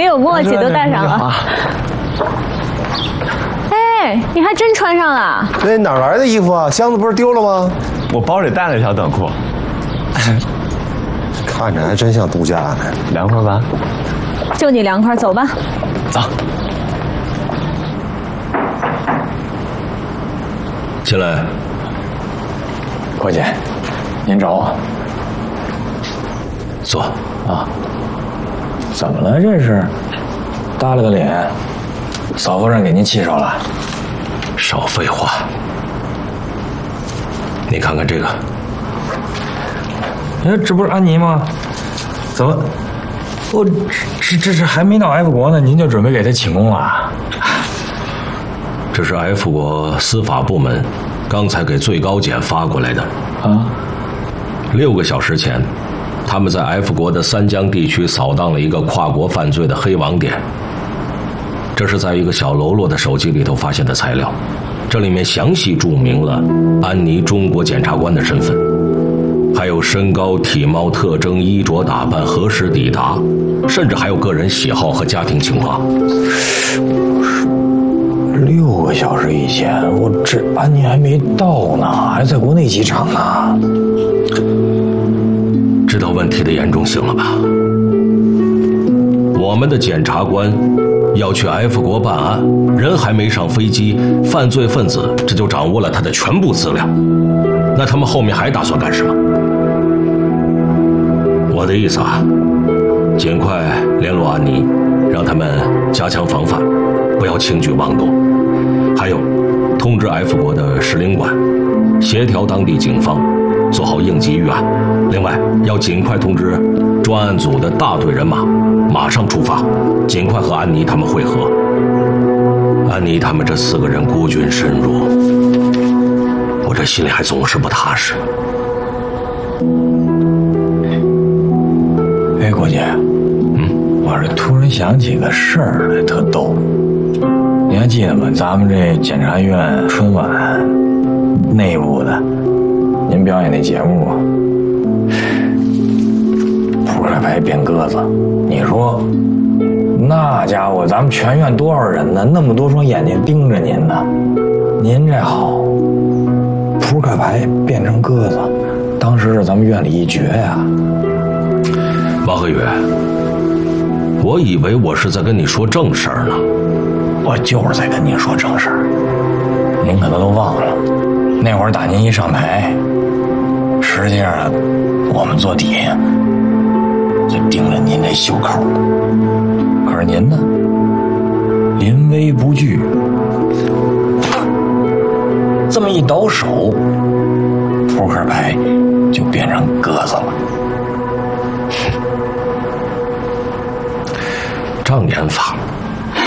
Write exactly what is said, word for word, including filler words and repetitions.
有默契，都带上了。哎，你还真穿上了？ 那哪来的衣服啊？箱子不是丢了吗？ 我包里带了一条短裤。 看着还真像度假呢。 凉快吧？ 就你凉快，走吧。 走。 进来。 伙计，您找我。 坐。 啊。怎么了？这是？耷拉个脸，嫂夫人给您气着了？ 少废话。你看看这个。 哎，这不是安妮吗？怎么，我这这这还没到 F 国呢，您就准备给他请功了？ 这是 F 国司法部门刚才给最高检发过来的。 啊， 六个小时前，他们在 F 国的三江地区扫荡了一个跨国犯罪的黑网点。这是在一个小喽啰的手机里头发现的材料，这里面详细注明了安妮中国检察官的身份，还有身高、体貌特征、衣着打扮、何时抵达，甚至还有个人喜好和家庭情况。 六个小时以前，我这安妮还没到呢，还在国内机场呢。 知道问题的严重性了吧？我们的检察官要去 F 国办案，人还没上飞机，犯罪分子这就掌握了他的全部资料，那他们后面还打算干什么？我的意思啊，尽快联络安妮，让他们加强防范，不要轻举妄动。还有，通知 F 国的使领馆，协调当地警方，做好应急预案。另外，要尽快通知专案组的大队人马，马上出发，尽快和安妮他们会合。安妮他们这四个人孤军深入，我这心里还总是不踏实。 哎，郭姐，嗯，我这突然想起个事儿来，特逗。你还记得吗？咱们这检察院春晚内部的，您表演那节目啊，扑克牌变鸽子，你说那家伙咱们全院多少人呢？那么多双眼睛盯着您呢，您这好，扑克牌变成鸽子，当时是咱们院里一绝呀。 王和宇，我以为我是在跟你说正事儿呢。 我就是在跟您说正事儿，您可能都忘了，那会儿打您一上台，实际上我们坐底下就盯着您这袖口，可是您呢，临危不惧，这么一倒手，扑克牌就变成鸽子了。 障眼法。